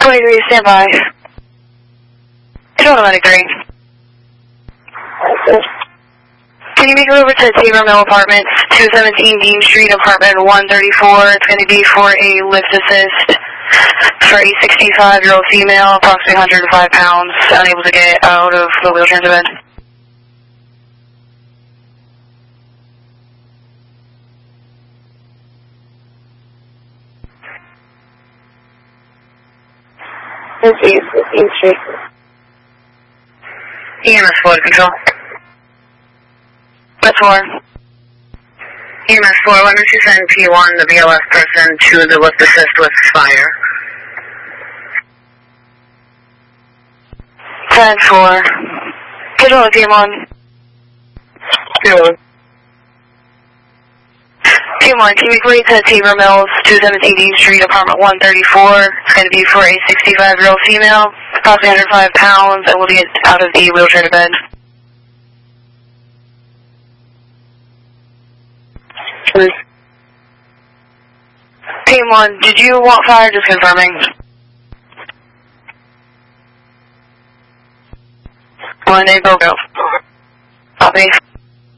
23, stand by. It's automatic 3. Can you make it over to Tabor Mill Apartments, 217 Dean Street, apartment 134. It's going to be for a lift assist for a 65-year-old female, approximately 105 pounds, unable to get out of the wheelchair into bed. EMS 4 to control. That's 4. EMS 4, why don't you send P1, the BLS person, to the lift assist with fire? 10-4. Control with P1. P1. P1, can you agree to Tabor Mills, 217 Dean Street, apartment 134. It's going to be for a 65-year-old female, approximately 105 pounds, and will get out of the wheelchair to bed. P1, did you want fire? Just confirming. 1 day, go. Copy.